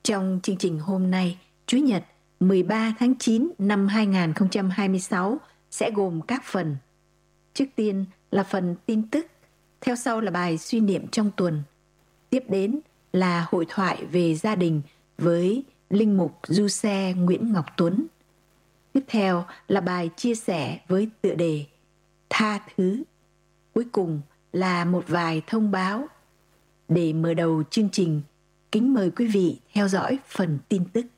Trong chương trình hôm nay, Chủ nhật 13 tháng 9 năm 2026 sẽ gồm các phần. Trước tiên là phần tin tức, theo sau là bài suy niệm trong tuần. Tiếp đến là hội thoại về gia đình với Linh mục Du Xe Nguyễn Ngọc Tuấn. Tiếp theo là bài chia sẻ với tựa đề Tha thứ. Cuối cùng là một vài thông báo. Để mở đầu chương trình, kính mời quý vị theo dõi phần tin tức.